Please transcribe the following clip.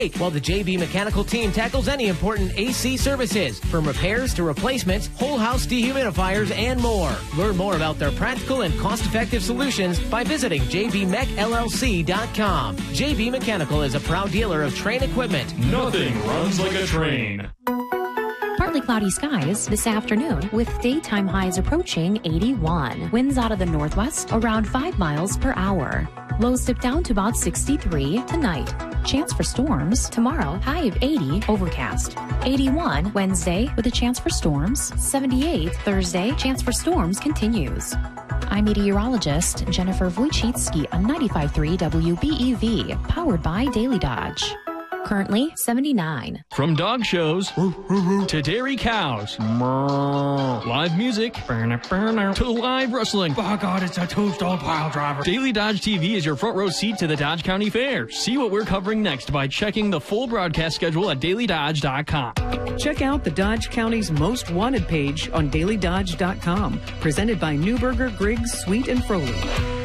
while the JB Mechanical team tackles any important AC services, from repairs to replacements, whole house dehumidifiers, and more. Learn more about their practical and cost-effective solutions by visiting jbmechllc.com. JB Mechanical is a proud dealer of Trane equipment. Nothing runs like a train. Partly cloudy skies this afternoon with daytime highs approaching 81. Winds out of the northwest around 5 miles per hour. Lows dip down to about 63 tonight. Chance for storms tomorrow, high of 80, overcast. 81 Wednesday with a chance for storms. 78 Thursday, chance for storms continues. I'm meteorologist Jennifer Wojcicki on 95.3 WBEV, powered by Daily Dodge. Currently 79. From dog shows to dairy cows, live music to live wrestling. Oh God, it's a two-stone pile driver. Daily Dodge TV is your front row seat to the Dodge County Fair. See what we're covering next by checking the full broadcast schedule at dailydodge.com. Check out the Dodge County's Most Wanted page on dailydodge.com. Presented by Newberger, Griggs, Sweet and Froley.